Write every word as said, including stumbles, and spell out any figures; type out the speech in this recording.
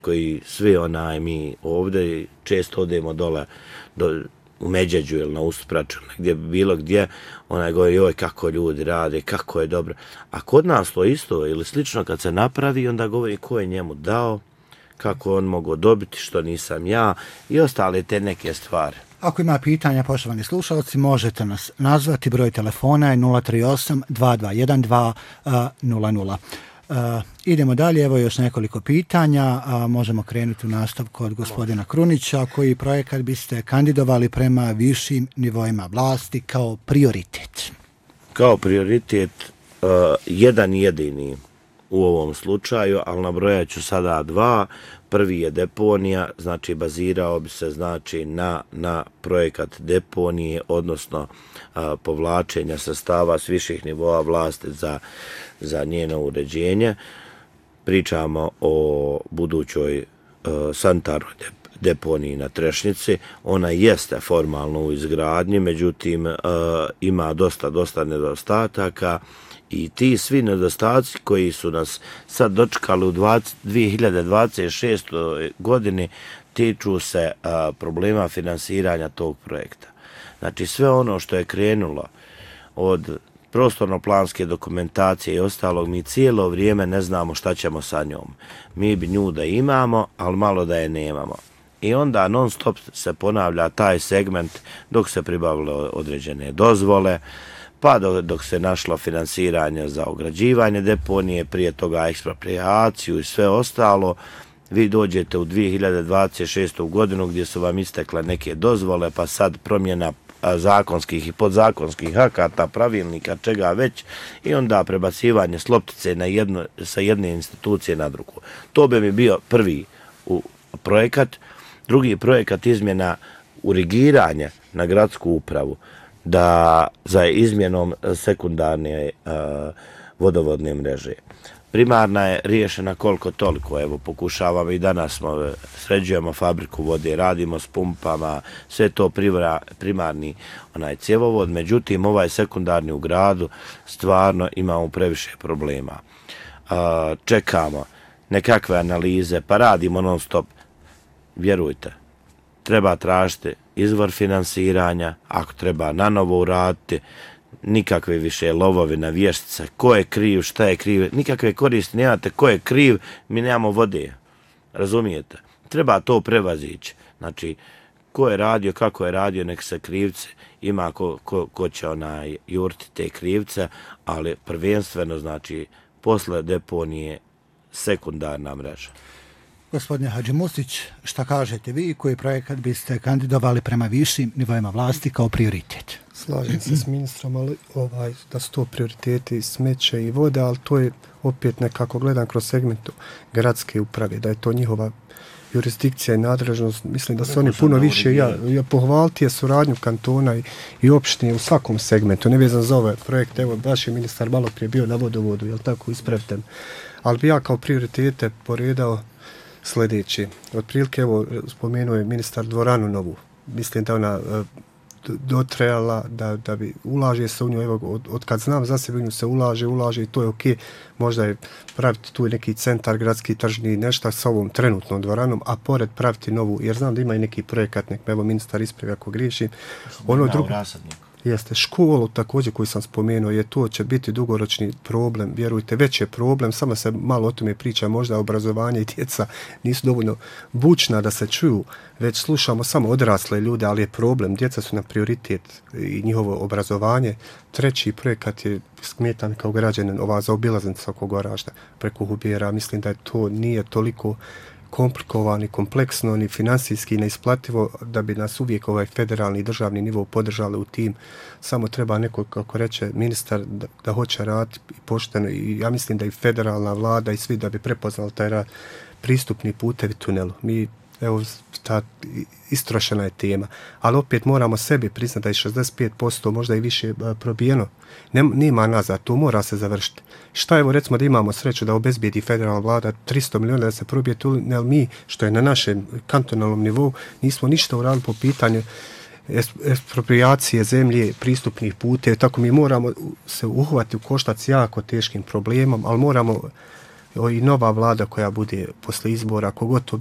koji svi onaj mi ovdje često odemo dole do, u Međeđu ili na Uspraču, gdje bilo gdje, onaj govori joj kako ljudi rade, kako je dobro. A kod nas to isto ili slično kad se napravi, onda govori ko je njemu dao, kako on mogao dobiti, što nisam ja i ostale te neke stvari. Ako ima pitanja, poštovani slušalci, možete nas nazvati, broj telefona je nula tri osam dva dva jedan dva nula nula. Uh, idemo dalje, evo još nekoliko pitanja, a možemo krenuti u nastavku od gospodina Krunića. Koji projekat biste kandidovali prema višim nivoima vlasti kao prioritet? Kao prioritet uh, jedan jedini u ovom slučaju, ali nabrojat ću sada dva. Prvi je deponija, znači bazirao bi se znači na, na projekat deponije, odnosno a, povlačenja sredstava s viših nivoa vlasti za, za njeno uređenje. Pričamo o budućoj a, sanitarnoj deponiji na Trešnici. Ona jeste formalno u izgradnji, međutim a, ima dosta, dosta nedostataka. I ti svi nedostaci koji su nas sad dočekali u dvije hiljade dvadeset šestoj godini tiču se a, problema finansiranja tog projekta. Znači sve ono što je krenulo od prostorno-planske dokumentacije i ostalog, mi cijelo vrijeme ne znamo šta ćemo sa njom. Mi bi nju da imamo, ali malo da je nemamo. I onda non stop se ponavlja taj segment dok se pribavilo određene dozvole, pa dok se našlo finansiranje za ograđivanje deponije, prije toga eksproprijaciju i sve ostalo, vi dođete u dvije hiljade dvadeset šestu godinu gdje su vam istekle neke dozvole, pa sad promjena zakonskih i podzakonskih akata, pravilnika, čega već, i onda prebacivanje sloptice na jedno, sa jedne institucije na drugu. To bi mi bio prvi u projekat. Drugi projekat izmjena urigiranja na gradsku upravu, da za izmjenom sekundarne uh, vodovodne mreže. Primarna je riješena koliko toliko, evo pokušavamo i danas smo, sređujemo fabriku vode, radimo s pumpama, sve to privra, primarni onaj cjevovod, međutim ovaj sekundarni u gradu stvarno imamo previše problema. Uh, čekamo nekakve analize, pa radimo non stop, vjerujte, treba tražiti izvor finansiranja, ako treba na novo uraditi, nikakve više lovovi na vještice, ko je kriv, šta je kriv, nikakve koristi nemate, ko je kriv, mi nemamo vode, razumijete? Treba to prevazići, znači, ko je radio, kako je radio, nek se krivce, ima ko, ko, ko će onaj jurti te krivce, ali prvenstveno, znači, posle deponije sekundarna mreža. Gospodine Hadžimustić, šta kažete vi, koji projekat biste kandidovali prema višim nivoima vlasti kao prioritet? Slažem se s ministrom, ali ovaj, da su to prioriteti smeće i vode, ali to je opet nekako gledam kroz segmentu gradske uprave, da je to njihova jurisdikcija i nadležnost. Mislim da su oni puno više, ja, ja pohvaliti je suradnju kantona i, i opštine u svakom segmentu, nevezan za ove projekte. Evo, vaš je ministar malo prije bio na vodovodu, jel tako, ispravite me. Ali bi ja kao prioritete poredao sljedeći. Otprilike, evo, spomenuo je ministar dvoranu novu. Mislim da ona uh, dotrejala, da, da bi ulaže se u nju, evo, od, od kad znam za sebe u nju se ulaže, ulaže i to je okej. Možda je praviti tu neki centar gradski tržni, nešto sa ovom trenutnom dvoranom, a pored praviti novu, jer znam da ima i neki projekat, nek me evo ministar ispravi ako griješim. Ono drugo, jeste školu također koju sam spomenuo, je to će biti dugoročni problem, vjerujte, već je problem, samo se malo o tome priča, možda obrazovanje i djeca nisu dovoljno bučna da se čuju, već slušamo samo odrasle ljude, ali je problem, djeca su na prioritet i njihovo obrazovanje. Treći projekat je smetan kao građanin, ova zaobilaznica oko Goražda preko Hubijera, mislim da je to nije toliko komplikovano i kompleksno, ni finansijski neisplativo da bi nas uvijek ovaj federalni i državni nivo podržali u tim. Samo treba neko, kako reče ministar, da, da hoće raditi pošteno i ja mislim da i federalna vlada i svi da bi prepoznali taj rad, pristupni putevi tunelu. Mi, evo, ta istrošena je tema, ali opet moramo sebi priznati da je šezdeset pet posto, možda i više probijeno. Nem, nema nazad, to mora se završiti. Šta evo recimo da imamo sreću da obezbijedi federalna vlada tristo miliona da se probije tunel, mi što je na našem kantonalnom nivou nismo ništa uradili po pitanju ekspropriacije zemlje, pristupnih puteva, tako mi moramo se uhvati u koštac jako teškim problemom, ali moramo i nova vlada koja bude posle izbora, kogotovo